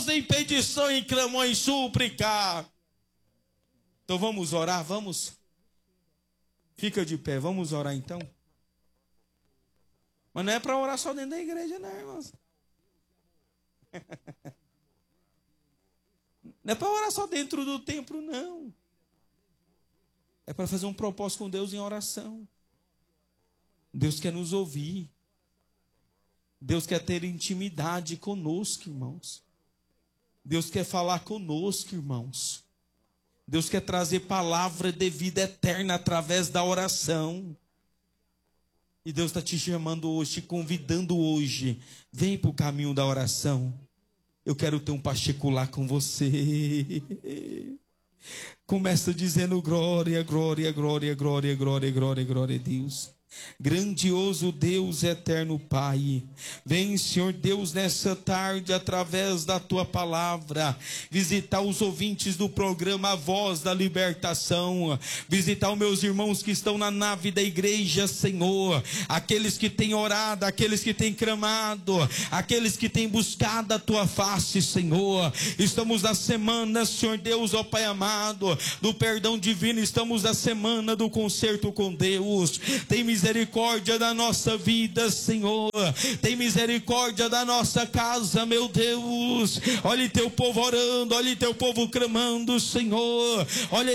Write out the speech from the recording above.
voz em petição, em clamor, em súplica. Então vamos orar, vamos. Fica de pé, vamos orar então. Mas não é para orar só dentro da igreja, não, irmãos. Não é para orar só dentro do templo, não. É para fazer um propósito com Deus em oração. Deus quer nos ouvir. Deus quer ter intimidade conosco, irmãos. Deus quer falar conosco, irmãos. Deus quer trazer palavra de vida eterna através da oração. E Deus está te chamando hoje, te convidando hoje. Vem para o caminho da oração. Eu quero ter um particular com você. Começa dizendo glória, glória, glória, glória, glória, glória, glória a Deus. Grandioso Deus, eterno Pai, vem, Senhor Deus, nessa tarde, através da Tua palavra, visitar os ouvintes do programa A Voz da Libertação, visitar os meus irmãos que estão na nave da igreja, Senhor, aqueles que têm orado, aqueles que têm clamado, aqueles que têm buscado a Tua face, Senhor. Estamos na semana, Senhor Deus, ó Pai amado, do perdão divino, estamos na semana do concerto com Deus. Tem misericórdia da nossa vida, Senhor. Tem misericórdia da nossa casa, meu Deus. Olha teu povo orando, olha teu povo clamando, Senhor. Olha